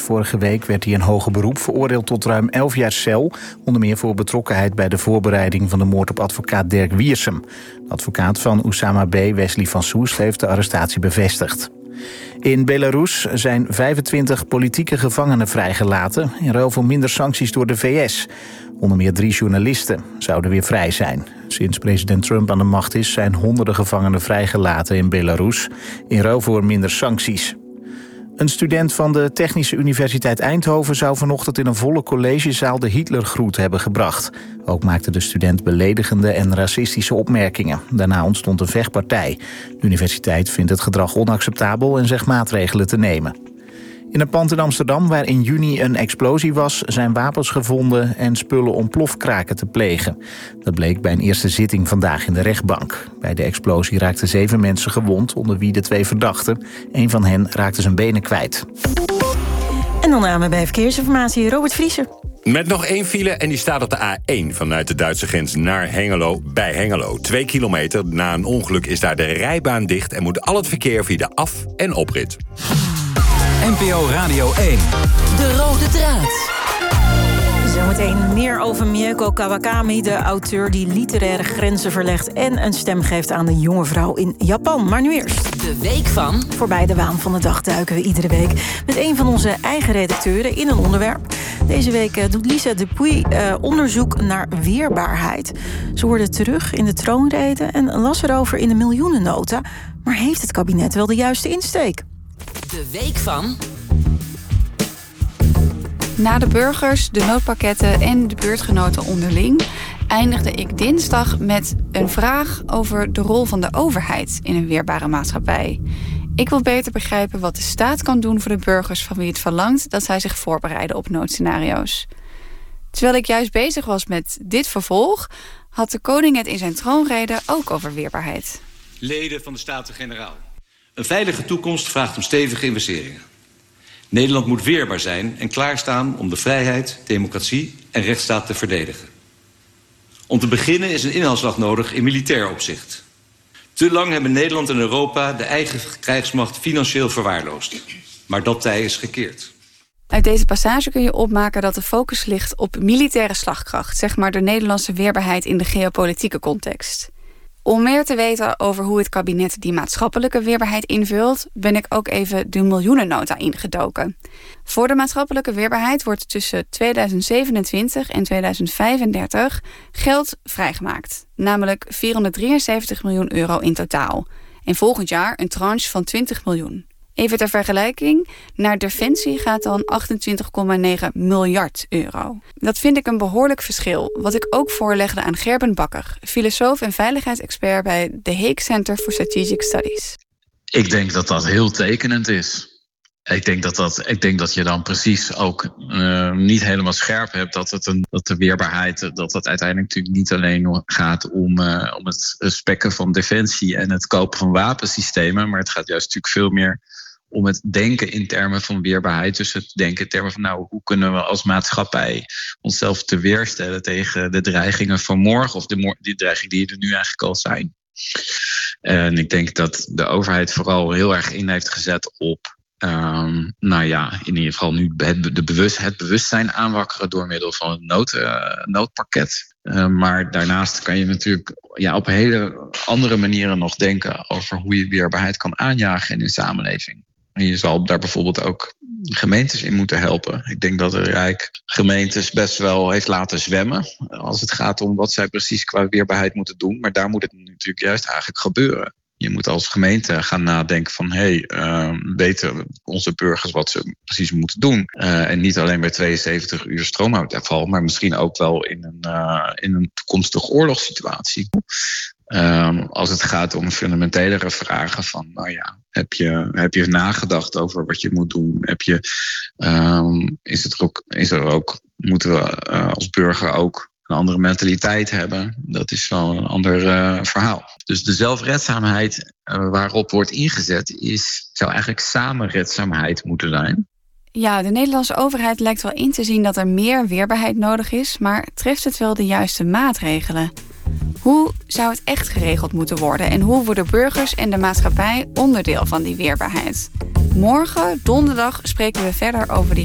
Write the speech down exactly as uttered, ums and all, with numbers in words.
Vorige week werd hij in hoger beroep veroordeeld tot ruim elf jaar cel. Onder meer voor betrokkenheid bij de voorbereiding van de moord op advocaat Dirk Wiersum. De advocaat van Oussama B., Wesley van Soest, heeft de arrestatie bevestigd. In Belarus zijn vijfentwintig politieke gevangenen vrijgelaten in ruil voor minder sancties door de V S. Onder meer drie journalisten zouden weer vrij zijn. Sinds president Trump aan de macht is, zijn honderden gevangenen vrijgelaten in Belarus in ruil voor minder sancties. Een student van de Technische Universiteit Eindhoven zou vanochtend in een volle collegezaal de Hitlergroet hebben gebracht. Ook maakte de student beledigende en racistische opmerkingen. Daarna ontstond een vechtpartij. De universiteit vindt het gedrag onacceptabel en zegt maatregelen te nemen. In een pand in Amsterdam, waar in juni een explosie was, zijn wapens gevonden en spullen om plofkraken te plegen. Dat bleek bij een eerste zitting vandaag in de rechtbank. Bij de explosie raakten zeven mensen gewond, onder wie de twee verdachten. Een van hen raakte zijn benen kwijt. En dan aan bij verkeersinformatie, Robert Vrieser. Met nog één file en die staat op de A één vanuit de Duitse grens naar Hengelo bij Hengelo. Twee kilometer na een ongeluk is daar de rijbaan dicht en moet al het verkeer via de af- en oprit. N P O Radio één. De rode draad. Zometeen meer over Mieko Kawakami, de auteur die literaire grenzen verlegt en een stem geeft aan de jonge vrouw in Japan. Maar nu eerst. De week van. Voorbij de waan van de dag duiken we iedere week met een van onze eigen redacteuren in een onderwerp. Deze week doet Lisa Dupuy uh, onderzoek naar weerbaarheid. Ze hoorde terug in de troonrede en las erover in de miljoenennota. Maar heeft het kabinet wel de juiste insteek? De week van. Na de burgers, de noodpakketten en de buurtgenoten onderling eindigde ik dinsdag met een vraag over de rol van de overheid in een weerbare maatschappij. Ik wil beter begrijpen wat de staat kan doen voor de burgers van wie het verlangt dat zij zich voorbereiden op noodscenario's. Terwijl ik juist bezig was met dit vervolg, had de koning het in zijn troonrede ook over weerbaarheid. Leden van de Staten-Generaal. Een veilige toekomst vraagt om stevige investeringen. Nederland moet weerbaar zijn en klaarstaan om de vrijheid, democratie en rechtsstaat te verdedigen. Om te beginnen is een inhaalslag nodig in militair opzicht. Te lang hebben Nederland en Europa de eigen krijgsmacht financieel verwaarloosd. Maar dat tij is gekeerd. Uit deze passage kun je opmaken dat de focus ligt op militaire slagkracht, zeg maar de Nederlandse weerbaarheid in de geopolitieke context. Om meer te weten over hoe het kabinet die maatschappelijke weerbaarheid invult, ben ik ook even de miljoenennota ingedoken. Voor de maatschappelijke weerbaarheid wordt tussen tweeduizend zevenentwintig en tweeduizend vijfendertig geld vrijgemaakt. Namelijk vierhonderddrieënzeventig miljoen euro in totaal. En volgend jaar een tranche van twintig miljoen. Even ter vergelijking, naar Defensie gaat dan achtentwintig komma negen miljard euro. Dat vind ik een behoorlijk verschil, wat ik ook voorlegde aan Gerben Bakker, filosoof en veiligheidsexpert bij de Hague Center for Strategic Studies. Ik denk dat dat heel tekenend is. Ik denk dat, dat, ik denk dat je dan precies ook uh, niet helemaal scherp hebt dat, het een, dat de weerbaarheid, dat dat uiteindelijk natuurlijk niet alleen gaat om, uh, om het spekken van defensie en het kopen van wapensystemen, maar het gaat juist natuurlijk veel meer om het denken in termen van weerbaarheid. Dus het denken in termen van nou, hoe kunnen we als maatschappij onszelf te weerstellen tegen de dreigingen van morgen of de, die dreigingen die er nu eigenlijk al zijn. En ik denk dat de overheid vooral heel erg in heeft gezet op Um, nou ja, in ieder geval nu het, de bewust, het bewustzijn aanwakkeren door middel van het nood, uh, noodpakket. Uh, maar daarnaast kan je natuurlijk ja, op hele andere manieren nog denken over hoe je weerbaarheid kan aanjagen in een samenleving. En je zal daar bijvoorbeeld ook gemeentes in moeten helpen. Ik denk dat het Rijk gemeentes best wel heeft laten zwemmen als het gaat om wat zij precies qua weerbaarheid moeten doen. Maar daar moet het natuurlijk juist eigenlijk gebeuren. Je moet als gemeente gaan nadenken van hé, hey, uh, weten onze burgers wat ze precies moeten doen? Uh, en niet alleen bij tweeënzeventig uur stroomuitval, maar misschien ook wel in een, uh, in een toekomstige oorlogssituatie. Uh, als het gaat om fundamentelere vragen van, nou ja, heb je, heb je nagedacht over wat je moet doen? Heb je, um, is het er ook, is er ook, moeten we uh, als burger ook een andere mentaliteit hebben? Dat is wel een ander uh, verhaal. Dus de zelfredzaamheid uh, waarop wordt ingezet is, zou eigenlijk samenredzaamheid moeten zijn. Ja, de Nederlandse overheid lijkt wel in te zien dat er meer weerbaarheid nodig is, maar treft het wel de juiste maatregelen? Hoe zou het echt geregeld moeten worden en hoe worden burgers en de maatschappij onderdeel van die weerbaarheid? Morgen, donderdag, spreken we verder over die